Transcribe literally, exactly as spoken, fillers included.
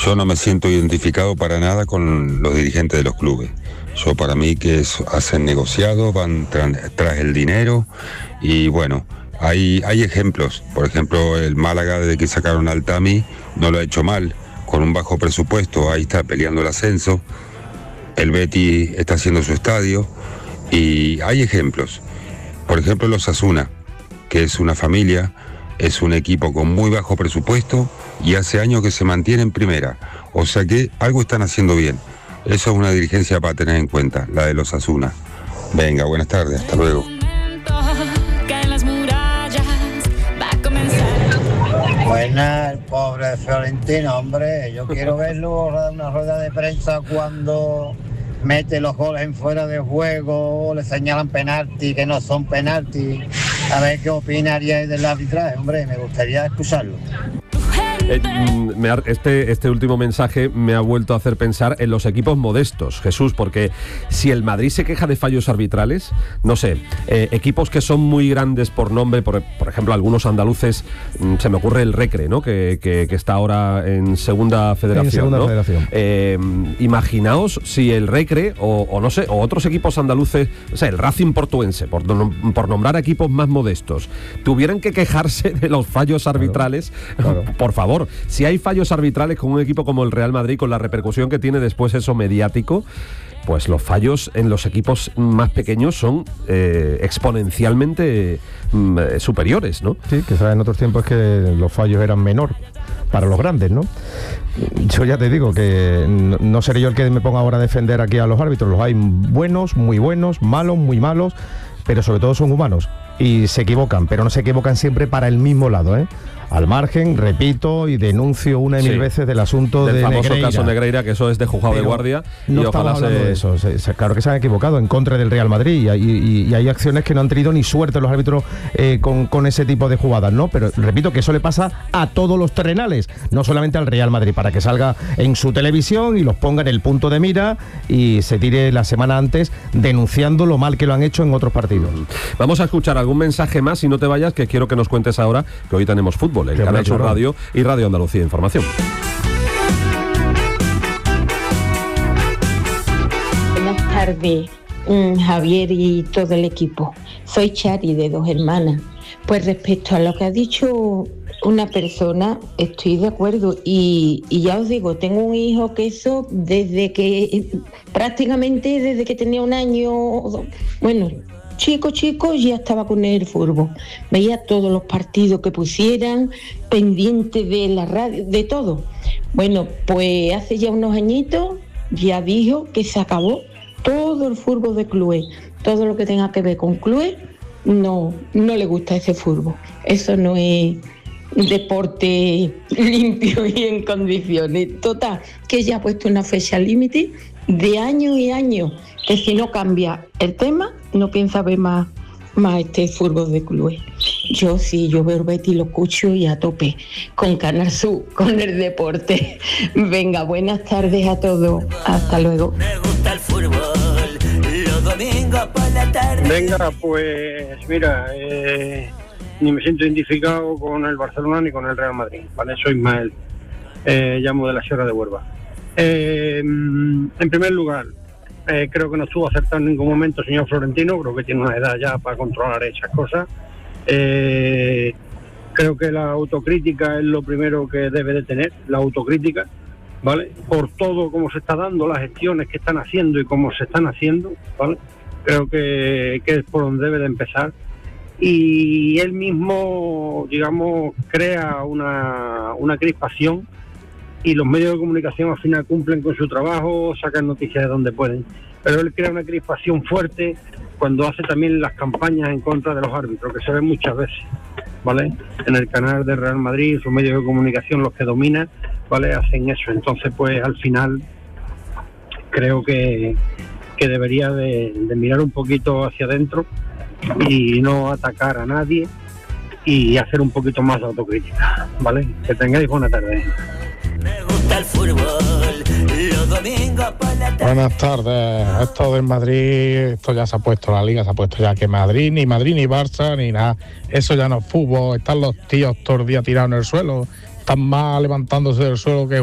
yo no me siento identificado para nada con los dirigentes de los clubes. Yo para mí que es, hacen negociados, van tra- tras el dinero y bueno, hay, hay ejemplos. Por ejemplo, el Málaga, desde que sacaron al Tami, no lo ha hecho mal, con un bajo presupuesto, ahí está peleando el ascenso. El Betis está haciendo su estadio y hay ejemplos. Por ejemplo, los Osasuna, que es una familia, es un equipo con muy bajo presupuesto y hace años que se mantiene en primera. O sea que algo están haciendo bien. Eso es una dirigencia para tener en cuenta, la de los Osasuna. Venga, buenas tardes, hasta luego. Buena, el pobre Florentino, hombre. Yo quiero verlo en una rueda de prensa cuando mete los goles en fuera de juego, le señalan penalti que no son penalti. A ver qué opinaría del arbitraje, hombre, me gustaría escucharlo. Eh, me ha, este, este último mensaje me ha vuelto a hacer pensar en los equipos modestos, Jesús, porque si el Madrid se queja de fallos arbitrales, no sé, eh, equipos que son muy grandes por nombre, por, por ejemplo, algunos andaluces, mm, se me ocurre el Recre, ¿no? Que, que, que está ahora en Segunda Federación, en segunda ¿no? Federación. Eh, imaginaos si el Recre o, o no sé, o otros equipos andaluces, o sea, el Racing Portuense, por, por nombrar equipos más modestos, tuvieran que quejarse de los fallos arbitrales, claro, claro. Por favor. Si hay fallos arbitrales con un equipo como el Real Madrid, con la repercusión que tiene después eso mediático, pues los fallos en los equipos más pequeños son eh, exponencialmente mm, superiores, ¿no? Sí, que en otros tiempos que los fallos eran menor para los grandes, ¿no? Yo ya te digo que no, no seré yo el que me ponga ahora a defender aquí a los árbitros. Los hay buenos, muy buenos, malos, muy malos, pero sobre todo son humanos y se equivocan, pero no se equivocan siempre para el mismo lado, ¿eh? Al margen, repito y denuncio una y sí. mil veces del asunto del de famoso Negreira. caso Negreira, que eso es de juzgado de guardia. No y estamos ojalá hablando se... de eso. Se, se, claro que se han equivocado en contra del Real Madrid y, y, y hay acciones que no han tenido ni suerte los árbitros eh, con, con ese tipo de jugadas, ¿no? Pero repito que eso le pasa a todos los terrenales, no solamente al Real Madrid, para que salga en su televisión y los ponga en el punto de mira y se tire la semana antes denunciando lo mal que lo han hecho en otros partidos. Vamos a escuchar algún mensaje más y no te vayas, que quiero que nos cuentes ahora que hoy tenemos fútbol en Canal Sur Radio y Radio Andalucía Información. Buenas tardes, mm, Javier y todo el equipo. Soy Chari de Dos Hermanas. Pues respecto a lo que ha dicho una persona, estoy de acuerdo y, y ya os digo, tengo un hijo que eso desde que prácticamente desde que tenía un año, bueno, chico, chico, ya estaba con el fútbol. Veía todos los partidos que pusieran, pendiente de la radio, de todo. Bueno, pues hace ya unos añitos ya dijo que se acabó todo el fútbol de clubes. Todo lo que tenga que ver con clubes, no, no le gusta ese fútbol. Eso no es deporte limpio y en condiciones. Total, que ya ha puesto una fecha límite de años y años, que si no cambia el tema, no piensa ver más, más este fútbol de clubes. Yo sí, yo veo Betty, lo escucho y a tope, con Canal Sur, con el deporte. Venga, buenas tardes a todos, hasta luego. Me gusta el fútbol, los domingos por la tarde. Venga, pues mira, eh, ni me siento identificado con el Barcelona ni con el Real Madrid, ¿vale? Soy Ismael, eh, llamo de la Sierra de Huelva. Eh, en primer lugar, eh, creo que no estuvo acertado en ningún momento el señor Florentino, creo que tiene una edad ya para controlar esas cosas. Eh, creo que la autocrítica es lo primero que debe de tener, la autocrítica, ¿vale? Por todo cómo se está dando, las gestiones que están haciendo y cómo se están haciendo, ¿vale? Creo que, que es por donde debe de empezar. Y él mismo, digamos, crea una, una crispación y los medios de comunicación al final cumplen con su trabajo, sacan noticias de donde pueden. Pero él crea una crispación fuerte cuando hace también las campañas en contra de los árbitros, que se ven muchas veces, ¿vale? En el canal de Real Madrid, sus medios de comunicación, los que dominan, ¿vale? Hacen eso. Entonces, pues al final creo que, que debería de, de mirar un poquito hacia adentro y no atacar a nadie y hacer un poquito más de autocrítica, ¿vale? Que tengáis buena tarde. Me gusta el fútbol, los domingos por la tarde. Buenas tardes. Esto del Madrid, esto ya se ha puesto, la liga se ha puesto ya que Madrid, ni Madrid ni Barça, ni nada. Eso ya no es fútbol. Están los tíos todo el día tirados en el suelo. Están más levantándose del suelo que